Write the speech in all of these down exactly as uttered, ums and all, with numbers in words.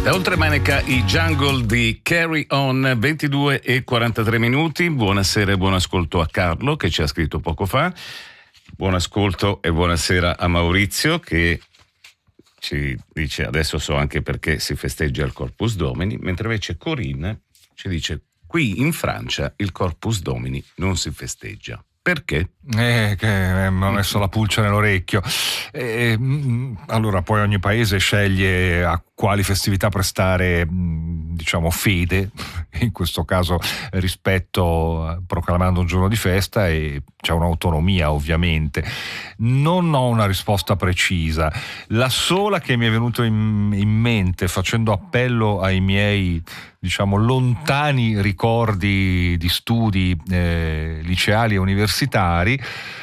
Da Oltremanica i Jungle di Carry On, ventidue e quarantatré minuti. Buonasera e buon ascolto a Carlo che ci ha scritto poco fa. Buon ascolto e buonasera a Maurizio che ci dice adesso so anche perché si festeggia il Corpus Domini, mentre invece Corinne ci dice qui in Francia il Corpus Domini non si festeggia. Perché? Eh, che mi ha messo la pulce nell'orecchio. Eh, allora, poi ogni paese sceglie a quali festività prestare, diciamo, fede, in questo caso rispetto, proclamando un giorno di festa, e c'è un'autonomia ovviamente. Non ho una risposta precisa. La sola che mi è venuta in, in mente facendo appello ai miei, diciamo, lontani ricordi di studi eh, liceali e universitari,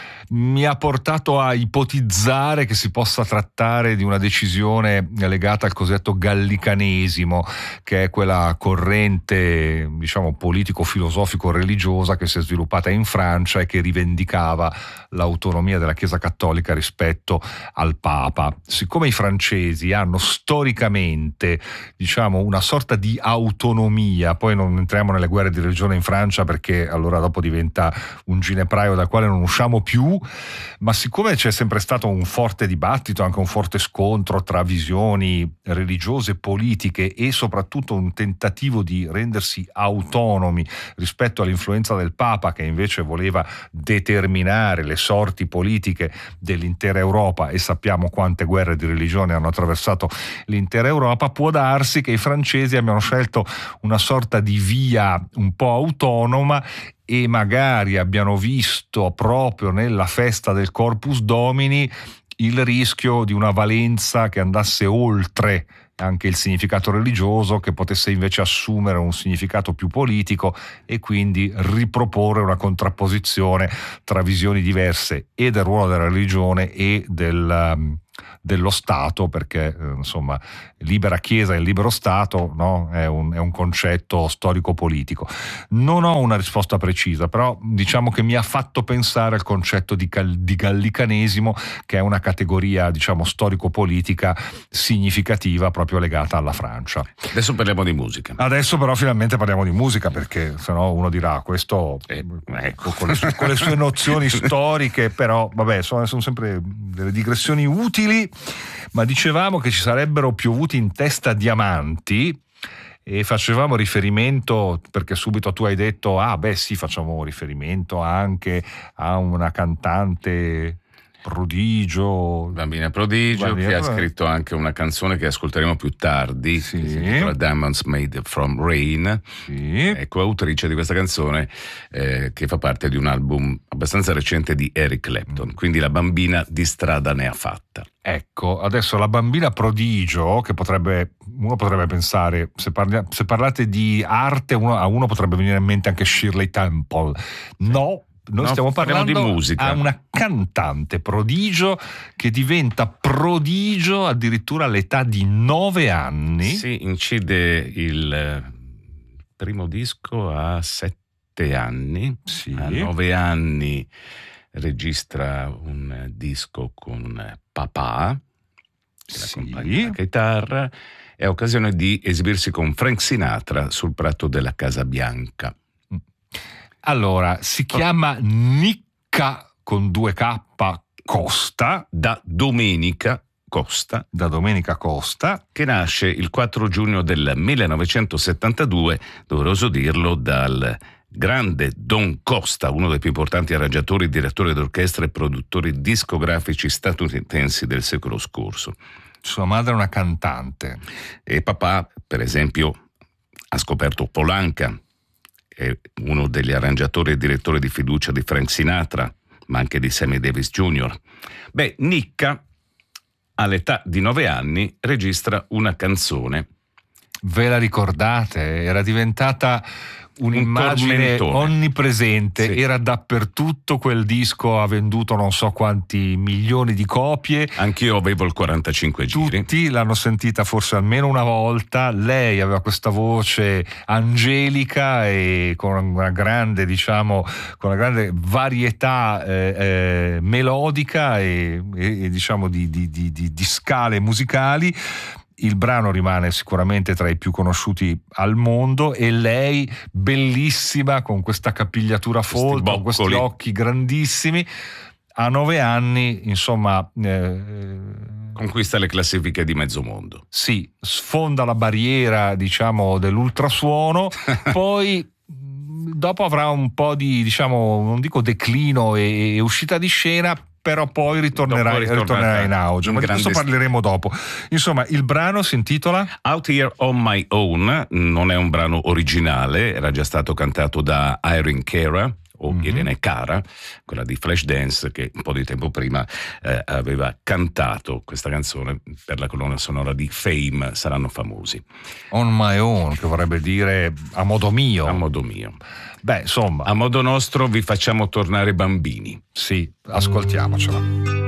mi ha portato a ipotizzare che si possa trattare di una decisione legata al cosiddetto gallicanesimo, che è quella corrente, diciamo, politico-filosofico-religiosa che si è sviluppata in Francia e che rivendicava l'autonomia della Chiesa Cattolica rispetto al Papa. Siccome i francesi hanno storicamente, diciamo, una sorta di autonomia, poi non entriamo nelle guerre di religione in Francia perché allora dopo diventa un ginepraio dal quale non usciamo più, ma siccome c'è sempre stato un forte dibattito, anche un forte scontro tra visioni religiose, politiche e soprattutto un tentativo di rendersi autonomi rispetto all'influenza del Papa, che invece voleva determinare le sorti politiche dell'intera Europa, e sappiamo quante guerre di religione hanno attraversato l'intera Europa, può darsi che i francesi abbiano scelto una sorta di via un po' autonoma e magari abbiano visto proprio nella festa del Corpus Domini il rischio di una valenza che andasse oltre anche il significato religioso, che potesse invece assumere un significato più politico e quindi riproporre una contrapposizione tra visioni diverse e del ruolo della religione e del, dello Stato, perché insomma libera Chiesa e libero Stato, no? è, un, è un concetto storico-politico. Non ho una risposta precisa, però diciamo che mi ha fatto pensare al concetto di, di gallicanesimo, che è una categoria, diciamo, storico-politica significativa proprio legata alla Francia. Adesso parliamo di musica. Adesso però finalmente parliamo di musica, perché sennò uno dirà questo eh, ecco. con, le sue, con le sue nozioni storiche, però vabbè, sono, sono sempre delle digressioni utili. Ma dicevamo che ci sarebbero piovuti in testa diamanti e facevamo riferimento, perché subito tu hai detto ah beh sì, facciamo riferimento anche a una cantante prodigio, bambina prodigio, bambina che prodigio. ha scritto anche una canzone che ascolteremo più tardi, sì. che si intitola Diamonds Made from Rain. Sì. È coautrice di questa canzone eh, che fa parte di un album abbastanza recente di Eric Clapton, mm. quindi la bambina di strada ne ha fatta. Ecco, adesso la bambina prodigio, che potrebbe, uno potrebbe pensare, se, parlia, se parlate di arte, uno, a uno potrebbe venire in mente anche Shirley Temple. No, noi no, stiamo parlando di musica. A una cantante prodigio che diventa prodigio addirittura all'età di nove anni. Sì, incide il primo disco a sette anni, sì. A nove anni registra un disco con papà, che sì. l'accompagna alla chitarra, è occasione di esibirsi con Frank Sinatra sul prato della Casa Bianca. Allora, si chiama Nicca con due K Costa, da Domenica Costa, da Domenica Costa, che nasce il quattro giugno del millenovecentosettantadue, doveroso dirlo, dal grande Don Costa, uno dei più importanti arrangiatori, direttori d'orchestra e produttori discografici statunitensi del secolo scorso. Sua madre è una cantante. E papà, per esempio, ha scoperto Polanca, è uno degli arrangiatori e direttori di fiducia di Frank Sinatra, ma anche di Sammy Davis Junior Beh, Nicca, all'età di nove anni, registra una canzone. Ve la ricordate? Era diventata un'immagine un onnipresente, sì. Era dappertutto quel disco, ha venduto non so quanti milioni di copie. Anch'io avevo il quarantacinque giri. Tutti l'hanno sentita forse almeno una volta. Lei aveva questa voce angelica e con una grande, diciamo, con una grande varietà eh, eh, melodica e, e, e diciamo di, di, di, di, di scale musicali. il brano rimane sicuramente tra i più conosciuti al mondo, e lei bellissima con questa capigliatura folta, con questi occhi grandissimi, a nove anni insomma eh, conquista le classifiche di mezzo mondo. Sì, sfonda la barriera diciamo dell'ultrasuono, poi dopo avrà un po' di, diciamo, non dico declino e, e uscita di scena, però poi ritornerà, ritornerà in auge, ma di questo parleremo dopo. Insomma, il brano si intitola Out Here on My Own, non è un brano originale, era già stato cantato da Irene Cara o mm-hmm. Irene Cara, quella di Flashdance, che un po' di tempo prima eh, aveva cantato questa canzone per la colonna sonora di Fame, Saranno famosi. On My Own, che vorrebbe dire a modo mio. A modo mio. Beh, insomma, a modo nostro vi facciamo tornare bambini. Sì, ascoltiamocela.